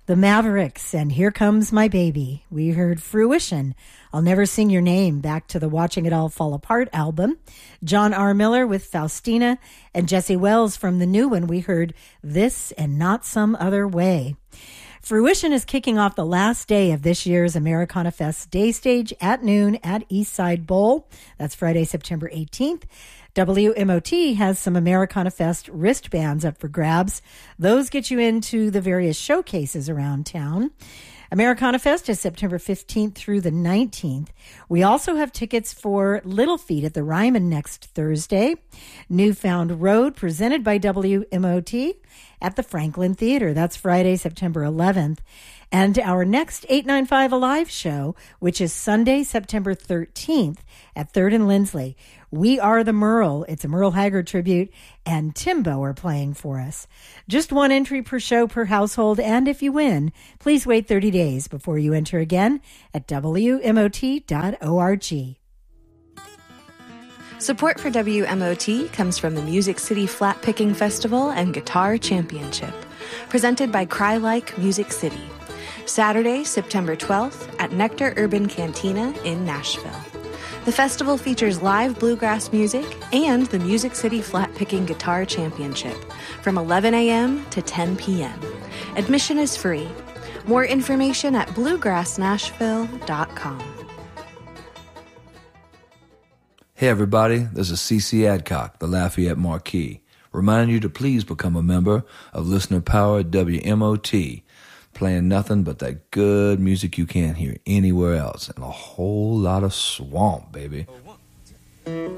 The Mavericks, and Here Comes My Baby. We heard Fruition, I'll Never Sing Your Name, back to the Watching It All Fall Apart album. John R. Miller with Faustina, and Jesse Wells from the new one. We heard This and Not Some Other Way. Fruition is kicking off the last day of this year's Americana Fest Day Stage at noon at Eastside Bowl. That's Friday, September 18th. WMOT has some Americana Fest wristbands up for grabs. Those get you into the various showcases around town. Americana Fest is September 15th through the 19th. We also have tickets for Little Feat at the Ryman next Thursday. Newfound Road, presented by WMOT at the Franklin Theater. That's Friday, September 11th. And our next 895 Alive show, which is Sunday, September 13th at 3rd and Lindsley. We Are the Merle. It's a Merle Haggard tribute, and Timbo are playing for us. Just one entry per show per household, and if you win, please wait 30 days before you enter again at WMOT.org. Support for WMOT comes from the Music City Flat Picking Festival and Guitar Championship, presented by Cry Like Music City. Saturday, September 12th at Nectar Urban Cantina in Nashville. The festival features live bluegrass music and the Music City Flat Picking Guitar Championship from 11 a.m. to 10 p.m. Admission is free. More information at bluegrassnashville.com. Hey everybody, this is CC Adcock, the Lafayette Marquis, reminding you to please become a member of Listener Power WMOT, playing nothing but that good music you can't hear anywhere else, and a whole lot of swamp, baby.